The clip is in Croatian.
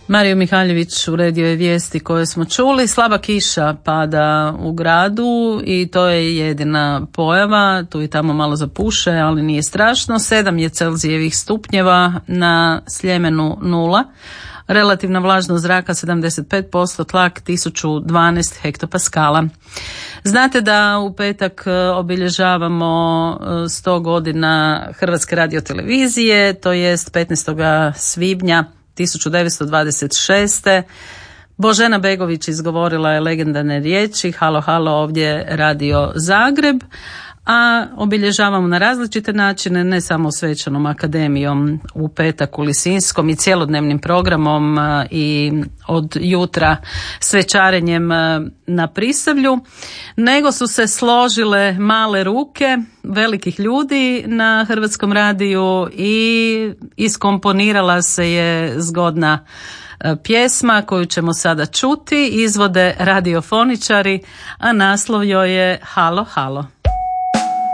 Mario Mihaljević uredio je vijesti koje smo čuli. Slaba kiša pada u gradu i to je jedina pojava. Tu i tamo malo zapuše, ali nije strašno. 7 je Celzijevih stupnjeva, na Sljemenu 0. Relativna vlažnost zraka 75%, tlak 1012 hektopaskala. Znate da u petak obilježavamo 100 godina Hrvatske radiotelevizije, to jest 15. svibnja 1926. Božena Begović izgovorila je legendarne riječi halo, halo, ovdje Radio Zagreb, a obilježavamo na različite načine, ne samo svečanom akademijom u petak u Lisinskom i cjelodnevnim programom i od jutra svečarenjem na Prisavlju, nego su se složile male ruke velikih ljudi na Hrvatskom radiju i iskomponirala se je zgodna pjesma koju ćemo sada čuti. Izvode radiofoničari, a naslov joj je Halo, halo.